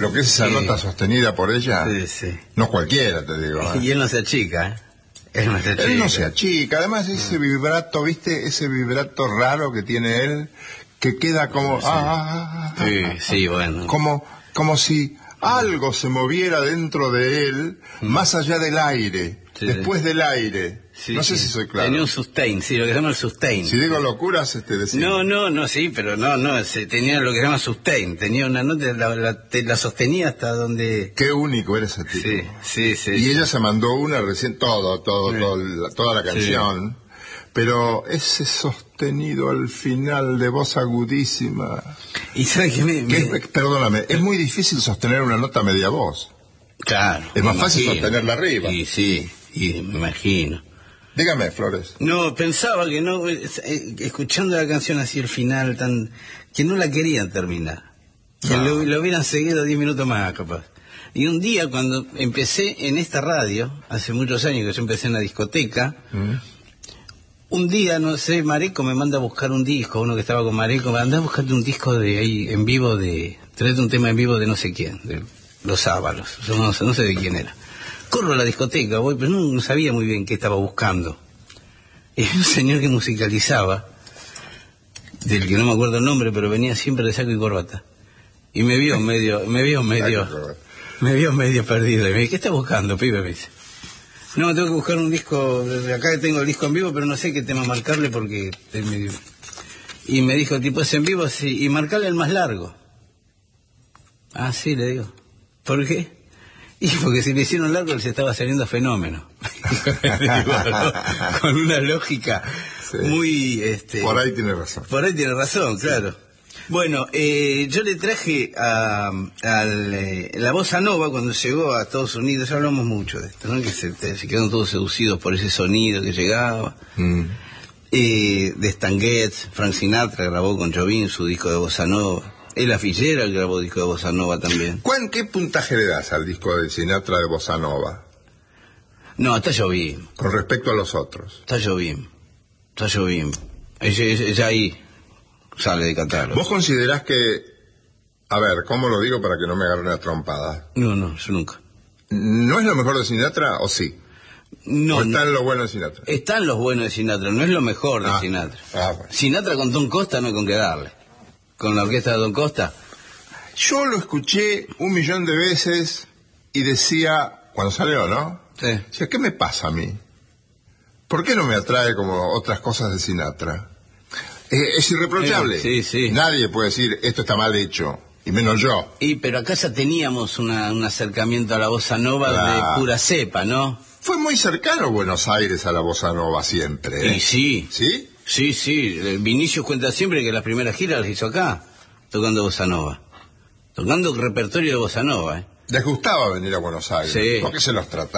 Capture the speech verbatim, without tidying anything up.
lo que es esa Sí. nota sostenida por ella, Sí, sí. no cualquiera, te digo. ¿eh? Y él no se achica, ¿eh? Él no se achica. Él no se achica, además ese vibrato, ¿viste? Ese vibrato raro que tiene él, que queda como... Sí, ah, ah, ah, sí, ah, sí, bueno. Como, como si algo se moviera dentro de él, Mm. más allá del aire, Sí, después sí. del aire. Sí, no sé sí. si soy claro. Tenía un sustain, sí, lo que se llama el sustain. Si digo locuras, este decir. No, no, no, sí, pero no, no, se, tenía lo que se llama sustain, tenía una nota, la, la, te- la sostenía hasta donde... Qué único era ese tipo. Sí, sí, sí. Y ella se mandó una recién, todo, todo, Sí. todo la- toda la canción, pero ese sostenido al final de voz agudísima. Y sabe que me... que me- es- perdóname, es muy difícil sostener una nota a media voz. Claro. Es más me fácil imagino. sostenerla arriba. Y sí, y me imagino. Dígame, Flores. No, pensaba que no, eh, eh, escuchando la canción así el final, tan que no la querían terminar. Que No. lo, lo hubieran seguido diez minutos más, capaz. Y un día, cuando empecé en esta radio, hace muchos años que yo empecé en la discoteca, ¿Mm? un día, no sé, Mareco me manda a buscar un disco, uno que estaba con Mareco, me anda buscando un disco de ahí, en vivo, de, traete un tema en vivo de no sé quién, de Los Ábalos, yo no sé, no sé de quién era. Corro a la discoteca, voy, pero no, no sabía muy bien qué estaba buscando. Y un señor que musicalizaba, del que no me acuerdo el nombre, pero venía siempre de saco y corbata. Y me vio medio, me vio medio, me vio medio perdido. Y me dice, ¿qué estás buscando, pibe? Me dice. No, tengo que buscar un disco, de acá tengo el disco en vivo, pero no sé qué tema marcarle porque... es medio... Y me dijo, tipo, es en vivo, sí, y marcarle el más largo. Ah, sí, le digo. ¿Por qué? Y porque si le hicieron largo les estaba saliendo fenómeno. Con una lógica Sí. muy... Este, Por ahí tiene razón. por ahí tiene razón, claro. Bueno, eh, yo le traje a, al, eh, la bossa nova cuando llegó a Estados Unidos, ya hablamos mucho de esto, ¿no? Que se, se quedaron todos seducidos por ese sonido que llegaba. Mm. Eh, de Stan Getz, Frank Sinatra grabó con Jobim su disco de bossa nova. Ella Fitzgerald grabó disco de bossa nova también. ¿Cuán, ¿Qué puntaje le das al disco de Sinatra de Bossa Nova No, está Jobim, con respecto a los otros? está Jobim, está Jobim. Ella, ella- ella ahí sale de catálogo. ¿Vos considerás que, a ver, cómo lo digo para que no me agarren a trompada? No, no, yo nunca. ¿No es lo mejor de Sinatra o sí? No, ¿O está no. en lo bueno de Sinatra? Están los buenos de Sinatra, no es lo mejor de Ah, Sinatra. ah, bueno. Sinatra con Don Costa no hay con qué darle. Con la orquesta de Don Costa, Yo lo escuché un millón de veces y decía, cuando salió, ¿no? sí. Decía, ¿qué me pasa a mí? ¿Por qué no me atrae como otras cosas de Sinatra? Eh, es irreprochable. Eh, sí, sí. Nadie puede decir, esto está mal hecho, y menos yo. Y pero acá ya teníamos una, un acercamiento a la bossa nova Claro. de pura cepa, ¿no? Fue muy cercano Buenos Aires a la bossa nova siempre, ¿eh? Y sí, ¿Sí? sí, sí. eh, Vinicius cuenta siempre que las primeras giras las hizo acá, tocando bossa nova. Tocando repertorio de bossa nova, ¿eh? Les gustaba venir a Buenos Aires. Sí. ¿Por qué se los trataba?